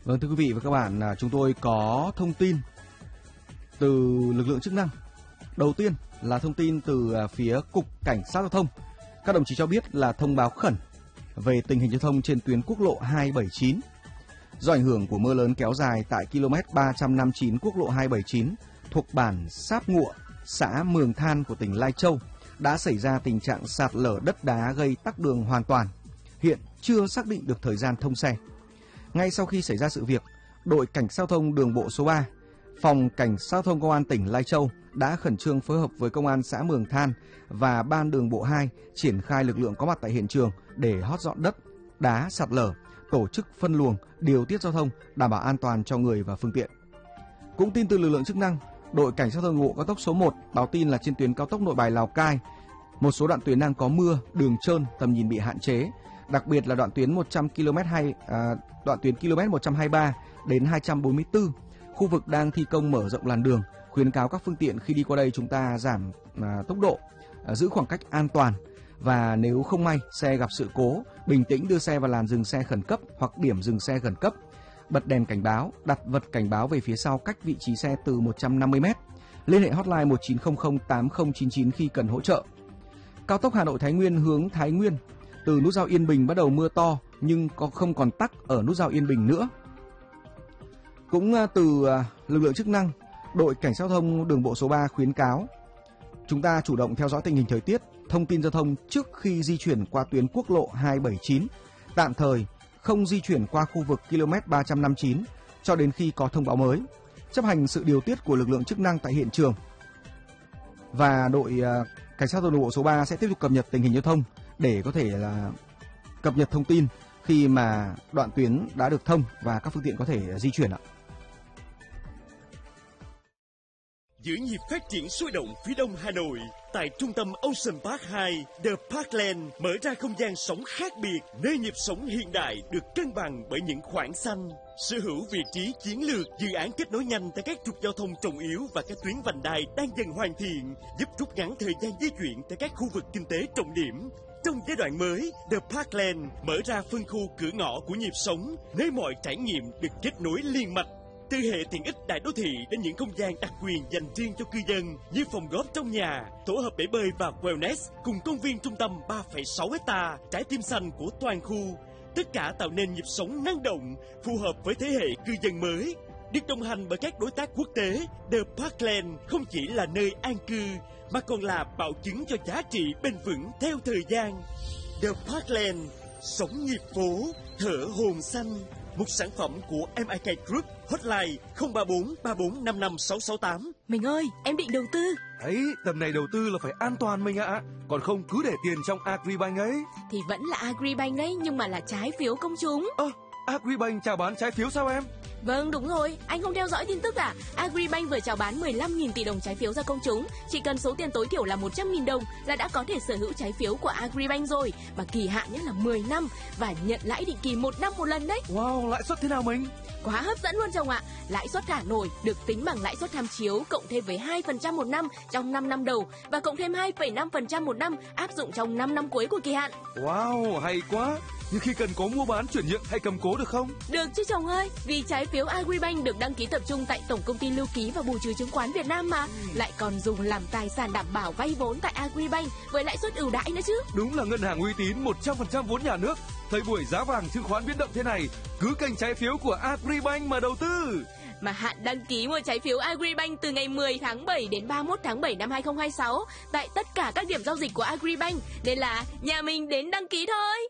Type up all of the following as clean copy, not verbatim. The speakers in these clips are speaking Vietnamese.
Vâng, thưa quý vị và các bạn, chúng tôi có thông tin từ lực lượng chức năng. Đầu tiên là thông tin từ phía Cục Cảnh sát Giao thông. Các đồng chí cho biết là thông báo khẩn về tình hình giao thông trên tuyến quốc lộ 279. Do ảnh hưởng của mưa lớn kéo dài tại km 359 quốc lộ 279 thuộc bản Sáp Ngụa, xã Mường Than của tỉnh Lai Châu đã xảy ra tình trạng sạt lở đất đá gây tắc đường hoàn toàn. Hiện chưa xác định được thời gian thông xe. Ngay sau khi xảy ra sự việc, đội Cảnh sát Giao thông đường bộ số 3, Phòng Cảnh sát Giao thông Công an tỉnh Lai Châu đã khẩn trương phối hợp với Công an xã Mường Than và Ban đường bộ 2 triển khai lực lượng có mặt tại hiện trường để hót dọn đất, đá sạt lở, tổ chức phân luồng, điều tiết giao thông, đảm bảo an toàn cho người và phương tiện. Cũng tin từ lực lượng chức năng, đội Cảnh sát Giao thông đường bộ cao tốc số 1 báo tin là trên tuyến cao tốc Nội Bài Lào Cai, một số đoạn tuyến đang có mưa, đường trơn, tầm nhìn bị hạn chế. Đặc biệt là đoạn tuyến đoạn tuyến km 123 đến 244, khu vực đang thi công mở rộng làn đường, khuyến cáo các phương tiện khi đi qua đây chúng ta giảm tốc độ, giữ khoảng cách an toàn, và nếu không may xe gặp sự cố, bình tĩnh đưa xe vào làn dừng xe khẩn cấp hoặc điểm dừng xe khẩn cấp, bật đèn cảnh báo, đặt vật cảnh báo về phía sau cách vị trí xe từ 150 m. Liên hệ hotline 1900 8099 khi cần hỗ trợ. Cao tốc Hà Nội Thái Nguyên hướng Thái Nguyên, từ nút giao Yên Bình bắt đầu mưa to nhưng không còn tắc ở nút giao Yên Bình nữa. Cũng từ lực lượng chức năng, đội Cảnh sát Giao thông đường bộ số 3 khuyến cáo chúng ta chủ động theo dõi tình hình thời tiết, thông tin giao thông trước khi di chuyển qua tuyến quốc lộ 279, tạm thời không di chuyển qua khu vực km 359 cho đến khi có thông báo mới, chấp hành sự điều tiết của lực lượng chức năng tại hiện trường. Và đội Cảnh sát Giao thông đường bộ số 3 sẽ tiếp tục cập nhật tình hình giao thông để có thể là cập nhật thông tin khi mà đoạn tuyến đã được thông và các phương tiện có thể di chuyển ạ. Giữa nhịp phát triển sôi động phía đông Hà Nội, tại trung tâm Ocean Park 2, The Parkland mở ra không gian sống khác biệt, nơi nhịp sống hiện đại được cân bằng bởi những khoảng xanh. Sở hữu vị trí chiến lược, dự án kết nối nhanh tại các trục giao thông trọng yếu và các tuyến vành đai đang dần hoàn thiện, giúp rút ngắn thời gian di chuyển tại các khu vực kinh tế trọng điểm. Trong giai đoạn mới, The Parkland mở ra phân khu cửa ngõ của nhịp sống, nơi mọi trải nghiệm được kết nối liên mạch. Từ hệ tiện ích đại đô thị đến những không gian đặc quyền dành riêng cho cư dân như phòng golf trong nhà, tổ hợp bể bơi và wellness cùng công viên trung tâm 3,6 hectare, trái tim xanh của toàn khu. Tất cả tạo nên nhịp sống năng động, phù hợp với thế hệ cư dân mới. Được đồng hành bởi các đối tác quốc tế, The Parkland không chỉ là nơi an cư mà còn là bảo chứng cho giá trị bền vững theo thời gian. The Parkland, sống nhịp phố, thở hồn xanh. Một sản phẩm của MIK Group, hotline 034 3455 668. Mình ơi, em định đầu tư. Ấy, tầm này đầu tư là phải an toàn mình ạ. Còn không cứ để tiền trong Agribank ấy. Thì vẫn là Agribank đấy, nhưng mà là trái phiếu công chúng. Agribank chào bán trái phiếu sao em? Vâng, đúng rồi, anh không theo dõi tin tức à? Agribank vừa chào bán 15.000 tỷ đồng trái phiếu ra công chúng. Chỉ cần số tiền tối thiểu là 100.000 đồng là đã có thể sở hữu trái phiếu của Agribank rồi. Mà kỳ hạn nhé là 10 năm và nhận lãi định kỳ 1 năm một lần đấy. Wow, lãi suất thế nào mình? Quá hấp dẫn luôn chồng ạ. Lãi suất thả nổi được tính bằng lãi suất tham chiếu cộng thêm với 2% một năm trong 5 năm đầu và cộng thêm 2,5% một năm áp dụng trong 5 năm cuối của kỳ hạn. Wow, hay quá. Nhưng khi cần có mua bán, chuyển nhượng hay cầm cố được không? Được chứ chồng ơi, vì trái phiếu Agribank được đăng ký tập trung tại Tổng công ty Lưu ký và Bù trừ chứng khoán Việt Nam mà. Lại còn dùng làm tài sản đảm bảo vay vốn tại Agribank với lãi suất ưu đãi nữa chứ. Đúng là ngân hàng uy tín 100% vốn nhà nước. Thời buổi giá vàng chứng khoán biến động thế này, cứ kênh trái phiếu của Agribank mà đầu tư. Mà hạn đăng ký mua trái phiếu Agribank từ ngày 10 tháng 7 đến 31 tháng 7 năm 2026 tại tất cả các điểm giao dịch của Agribank. Nên là nhà mình đến đăng ký thôi.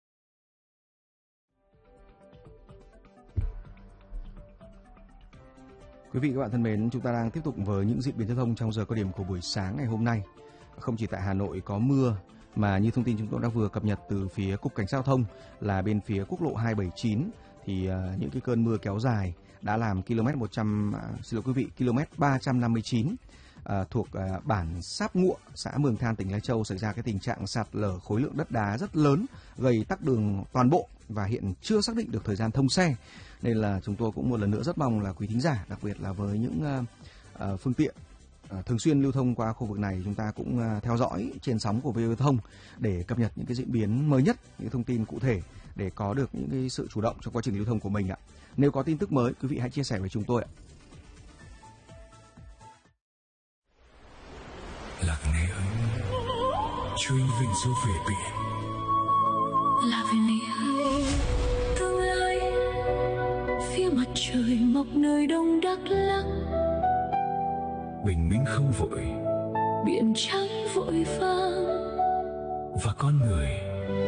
Quý vị các bạn thân mến, chúng ta đang tiếp tục với những diễn biến giao thông trong giờ cao điểm của buổi sáng ngày hôm nay. Không chỉ tại Hà Nội có mưa mà như thông tin chúng tôi đã vừa cập nhật từ phía Cục Cảnh sát Giao thông là bên phía quốc lộ 279 thì những cái cơn mưa kéo dài đã làm km 359 thuộc bản Sáp Ngụa, xã Mường Than, tỉnh Lai Châu xảy ra cái tình trạng sạt lở khối lượng đất đá rất lớn, gây tắc đường toàn bộ và hiện chưa xác định được thời gian thông xe. Nên là chúng tôi cũng một lần nữa rất mong là quý thính giả, đặc biệt là với những phương tiện thường xuyên lưu thông qua khu vực này, chúng ta cũng theo dõi trên sóng của VOV Thông để cập nhật những cái diễn biến mới nhất, những thông tin cụ thể để có được những cái sự chủ động trong quá trình lưu thông của mình ạ. Nếu có tin tức mới, quý vị hãy chia sẻ với chúng tôi ạ. Lạc nghe ơi, trôi vinh du về biển. Lavinia, tương lai phía mặt trời mọc nơi đông Đắk Lắk. Bình minh không vội, biển trắng vội vàng, và con người